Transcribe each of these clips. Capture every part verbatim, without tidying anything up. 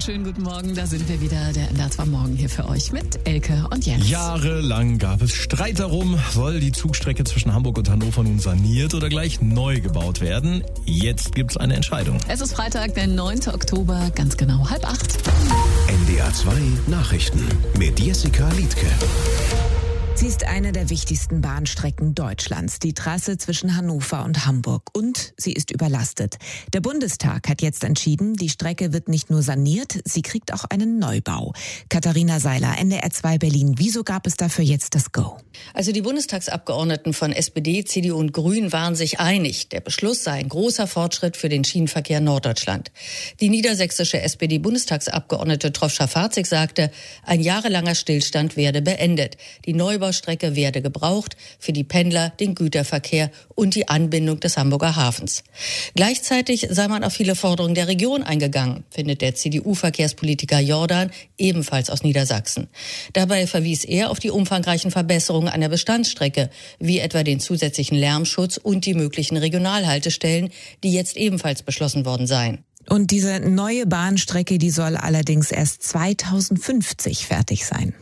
Einen schönen guten Morgen, da sind wir wieder, der N D R zwei Morgen hier für euch mit Elke und Jens. Jahrelang gab es Streit darum, soll die Zugstrecke zwischen Hamburg und Hannover nun saniert oder gleich neu gebaut werden? Jetzt gibt's eine Entscheidung. Es ist Freitag, der neunte Oktober, ganz genau halb acht. N D R zwei Nachrichten mit Jessica Liedtke. Sie ist eine der wichtigsten Bahnstrecken Deutschlands, die Trasse zwischen Hannover und Hamburg. Und sie ist überlastet. Der Bundestag hat jetzt entschieden, die Strecke wird nicht nur saniert, sie kriegt auch einen Neubau. Katharina Seiler, N D R zwei Berlin. Wieso gab es dafür jetzt das Go? Also die Bundestagsabgeordneten von S P D, C D U und Grünen waren sich einig. Der Beschluss sei ein großer Fortschritt für den Schienenverkehr in Norddeutschland. Die niedersächsische S P D-Bundestagsabgeordnete Troschka-Farzig sagte, ein jahrelanger Stillstand werde beendet. Die Neubaustrecke werde gebraucht für die Pendler, den Güterverkehr und die Anbindung des Hamburger Hafens. Gleichzeitig sei man auf viele Forderungen der Region eingegangen, findet der C D U-Verkehrspolitiker Jordan, ebenfalls aus Niedersachsen. Dabei verwies er auf die umfangreichen Verbesserungen an der Bestandsstrecke, wie etwa den zusätzlichen Lärmschutz und die möglichen Regionalhaltestellen, die jetzt ebenfalls beschlossen worden seien. Und diese neue Bahnstrecke, die soll allerdings erst zweitausendfünfzig fertig sein.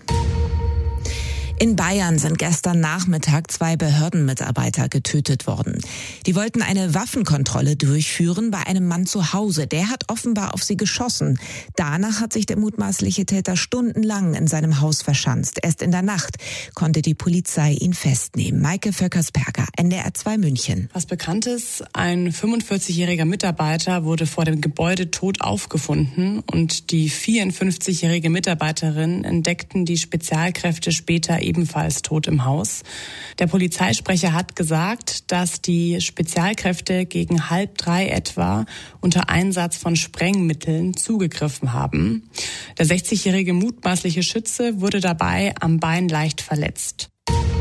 In Bayern sind gestern Nachmittag zwei Behördenmitarbeiter getötet worden. Die wollten eine Waffenkontrolle durchführen bei einem Mann zu Hause. Der hat offenbar auf sie geschossen. Danach hat sich der mutmaßliche Täter stundenlang in seinem Haus verschanzt. Erst in der Nacht konnte die Polizei ihn festnehmen. Maike Vöckers-Perger, N D R zwei München. Was bekannt ist, ein fünfundvierzigjähriger Mitarbeiter wurde vor dem Gebäude tot aufgefunden und die vierundfünfzigjährige Mitarbeiterin entdeckten die Spezialkräfte später ebenfalls tot im Haus. Der Polizeisprecher hat gesagt, dass die Spezialkräfte gegen halb drei etwa unter Einsatz von Sprengmitteln zugegriffen haben. Der sechzigjährige mutmaßliche Schütze wurde dabei am Bein leicht verletzt.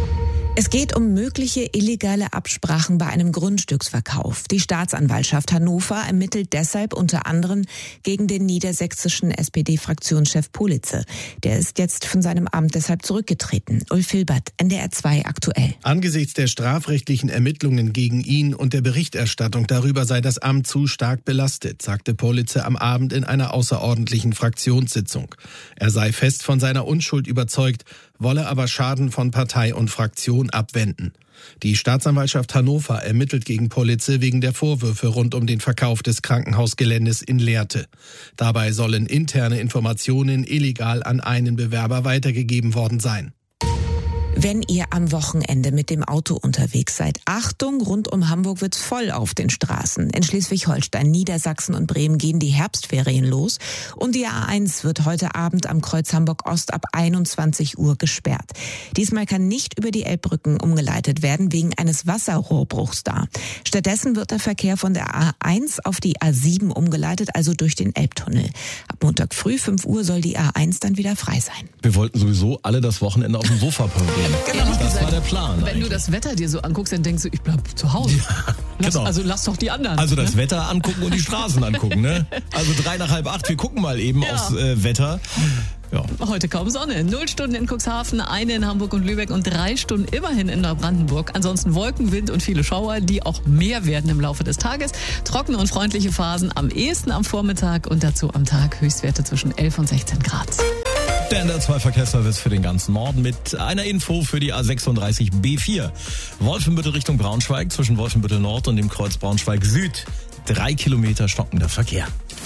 Es geht um mögliche illegale Absprachen bei einem Grundstücksverkauf. Die Staatsanwaltschaft Hannover ermittelt deshalb unter anderem gegen den niedersächsischen S P D-Fraktionschef Politze. Der ist jetzt von seinem Amt deshalb zurückgetreten. Ulf Hilbert, N D R zwei aktuell. Angesichts der strafrechtlichen Ermittlungen gegen ihn und der Berichterstattung darüber sei das Amt zu stark belastet, sagte Politze am Abend in einer außerordentlichen Fraktionssitzung. Er sei fest von seiner Unschuld überzeugt, wolle aber Schaden von Partei und Fraktion abwenden. Die Staatsanwaltschaft Hannover ermittelt gegen Politze wegen der Vorwürfe rund um den Verkauf des Krankenhausgeländes in Lehrte. Dabei sollen interne Informationen illegal an einen Bewerber weitergegeben worden sein. Wenn ihr am Wochenende mit dem Auto unterwegs seid, Achtung, rund um Hamburg wird's voll auf den Straßen. In Schleswig-Holstein, Niedersachsen und Bremen gehen die Herbstferien los und die A eins wird heute Abend am Kreuz Hamburg-Ost ab einundzwanzig Uhr gesperrt. Diesmal kann nicht über die Elbbrücken umgeleitet werden wegen eines Wasserrohrbruchs da. Stattdessen wird der Verkehr von der A eins auf die A sieben umgeleitet, also durch den Elbtunnel. Ab Montag früh fünf Uhr soll die A eins dann wieder frei sein. Wir wollten sowieso alle das Wochenende auf dem Sofa parieren. Genau, das gesagt, war der Plan. Wenn eigentlich. du das Wetter dir so anguckst, dann denkst du, ich bleib zu Hause. Ja, lass, genau. Also lass doch die anderen. Also das ne? Wetter angucken und die Straßen angucken, ne? Also drei nach halb acht, wir gucken mal eben Ja. aufs äh, Wetter. Ja. Heute kaum Sonne. Null Stunden in Cuxhaven, eine in Hamburg und Lübeck und drei Stunden immerhin in Neubrandenburg. Ansonsten Wolken, Wind und viele Schauer, die auch mehr werden im Laufe des Tages. Trockene und freundliche Phasen am ehesten am Vormittag und dazu am Tag Höchstwerte zwischen elf und sechzehn Grad. Der N D R zwei Verkehrsservice für den ganzen Norden mit einer Info für die A sechsunddreißig B vier. Wolfenbüttel Richtung Braunschweig zwischen Wolfenbüttel Nord und dem Kreuz Braunschweig Süd. Drei Kilometer stockender Verkehr.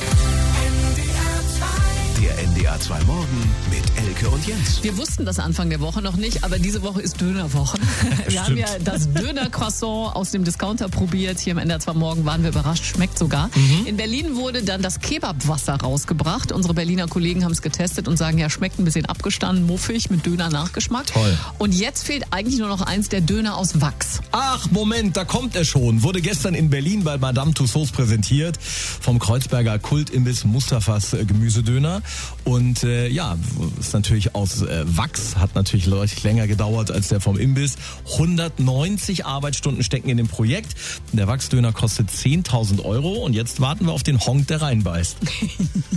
Der N D R zwei Morgen mit Elke und Jens. Wir wussten das Anfang der Woche noch nicht, aber diese Woche ist Dönerwoche. Wir haben ja das Döner-Croissant aus dem Discounter probiert. Hier im N D R zwei Morgen waren wir überrascht, schmeckt sogar. Mhm. In Berlin wurde dann das Kebabwasser rausgebracht. Unsere Berliner Kollegen haben es getestet und sagen, ja, schmeckt ein bisschen abgestanden, muffig, mit Döner-Nachgeschmack. Toll. Und jetzt fehlt eigentlich nur noch eins, der Döner aus Wachs. Ach, Moment, da kommt er schon. Wurde gestern in Berlin bei Madame Tussauds präsentiert. Vom Kreuzberger Kultimbiss Mustafas äh, Gemüsedöner. Und äh, ja, ist natürlich aus äh, Wachs, hat natürlich deutlich länger gedauert als der vom Imbiss. hundertneunzig Arbeitsstunden stecken in dem Projekt. Der Wachsdöner kostet zehntausend Euro und jetzt warten wir auf den Honk, der reinbeißt.